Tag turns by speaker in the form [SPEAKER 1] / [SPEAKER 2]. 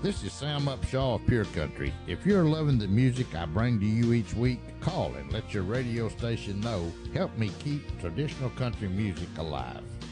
[SPEAKER 1] This is Sam Upshaw of Pure Country. If you're loving the music I bring to you each week, call and let your radio station know. Help me keep traditional country music alive.